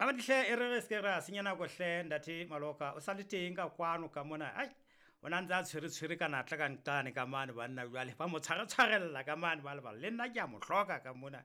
ga ba dihle e re se ra senyana go hle ndati Maloka o sa le teng ka kwano ka mona ai ona ntse a tshwere ka natla ka ntane ka mane banna jwale ba mo tshwarella ka mane ba le nna ke a mo hloka ka mona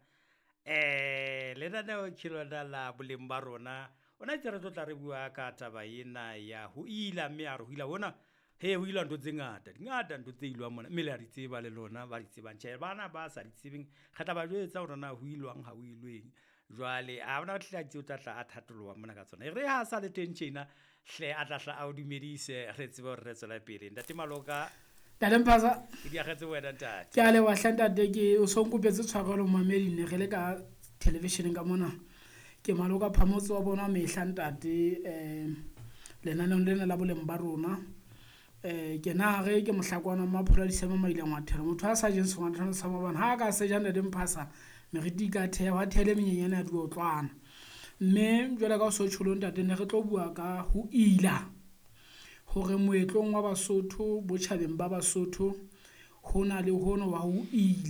le nna tshilo la boleng ba rona ona tsere tla re bua ka taba ena ya ho ila mme a re ho ila bona he ho ila ntho tse ngata ntho tse ilwa mona mme le a di tseba le lona ba di tsebang tjhe bana ba sa di tsebeng kgetla ba jwetsa hore na ho ilwang ha ho ilweng jwale a bona tla tse o tla a thatoloha mona ka tsona re ha sa le teng tjena hle a tla a o dumedise re tsebe hore re tswela pele ntate Maloka Mphasa ke di agetse wena ntate ke a le wa hlantate ke o so nkopetse tshwarelo mamedi ne re le ka television ka mona ke Maloka phamotse wa bona mehla ntate lenaneng lena la boleng ba rona ke na ge ke mohlakwana maphola di sema maileng wa thera motho a sa jeng sengwana sa mabana ha ka se jana de Mphasa meriti ka the wa thele menyenyana ya diotlwana mme jwale ka o so tsholo ntate ne re tlo bua ka ho ila hore moetlong wa Basotho botjhabeng ba Basotho hona le hono wa ho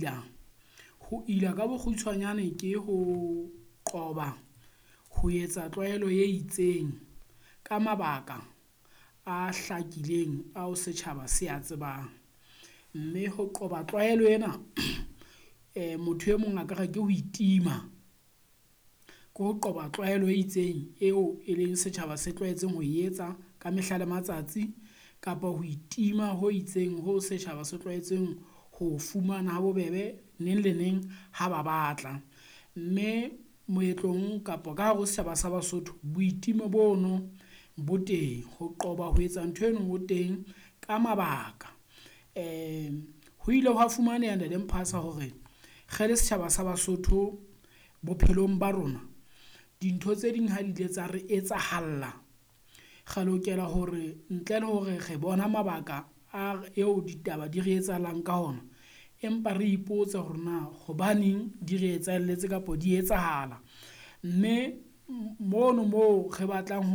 ila ka bokgutshwanyane ke ho qoba ho etsa tlwaelo ye itseng ka mabaka a hlakileng ao setjhaba se a tsebang mme ho qoba tlwaelo ena motho e mong a ka re ke ho itima go qoba tlwaelo e itseng eo e leng setjhaba se tlwaetseng ho etsa ka mehla le matsatsi kapa ho itima ho itseng ho setjhaba se tlwaetseng ho fumana ha bobebe neng le neng ha ba batla mme moetlong kapa ka go setjhaba sa Basotho boitimo bono bo teng ho qoba ho etsa ntho eno bo teng ka mabaka ho ile ho fumaneha ntate Mphasa hore ge le setjhaba sa Basotho bophelong ba rona dintho tse ding ha di ile tsa re etsahalla ga lokela hore ntle le hore re bona mabaka a eo ditaba di re etsahalang ka hona empa re ipotsa hore na hobaneng di re etsahalletse kapo di etsahala mme mono mo re batlang